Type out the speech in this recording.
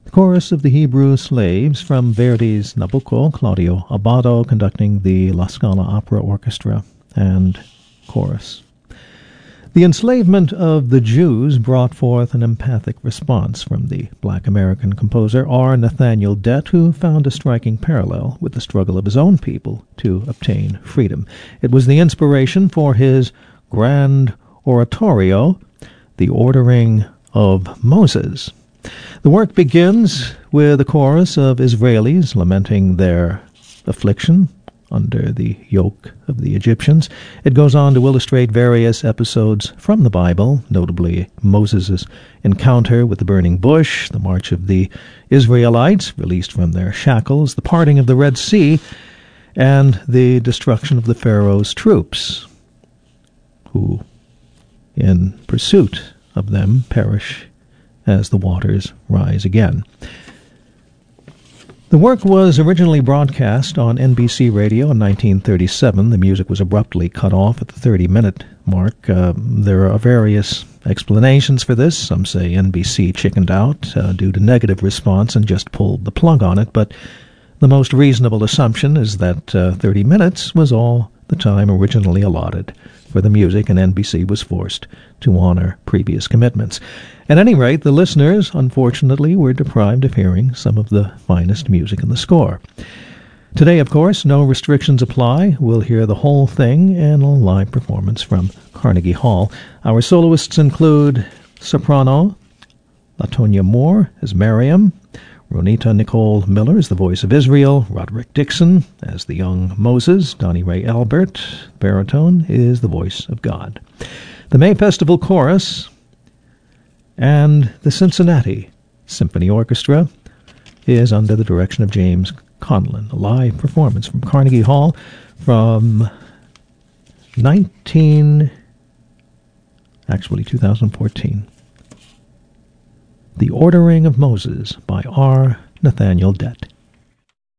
The chorus of the Hebrew slaves from Verdi's Nabucco, Claudio Abbado conducting the La Scala Opera Orchestra and chorus. The enslavement of the Jews brought forth an empathic response from the black American composer R. Nathaniel Dett, who found a striking parallel with the struggle of his own people to obtain freedom. It was the inspiration for his grand oratorio, The Ordering of Moses. The work begins with a chorus of Israelis lamenting their affliction under the yoke of the Egyptians. It goes on to illustrate various episodes from the Bible, notably Moses' encounter with the burning bush, the march of the Israelites released from their shackles, the parting of the Red Sea, and the destruction of the Pharaoh's troops, who, in pursuit of them, perish as the waters rise again. The work was originally broadcast on NBC Radio in 1937. The music was abruptly cut off at the 30-minute mark. There are various explanations for this. Some say NBC chickened out due to negative response and just pulled the plug on it, but the most reasonable assumption is that 30 minutes was all the time originally allotted for the music, and NBC was forced to honor previous commitments. At any rate, the listeners, unfortunately, were deprived of hearing some of the finest music in the score. Today, of course, no restrictions apply. We'll hear the whole thing in a live performance from Carnegie Hall. Our soloists include soprano Latonia Moore as Miriam, Ronita Nicole Miller as the voice of Israel, Roderick Dixon as the young Moses, Donnie Ray Albert, baritone, is the voice of God. The May Festival Chorus and the Cincinnati Symphony Orchestra is under the direction of James Conlon, a live performance from Carnegie Hall from 2014. The Ordering of Moses by R. Nathaniel Dett.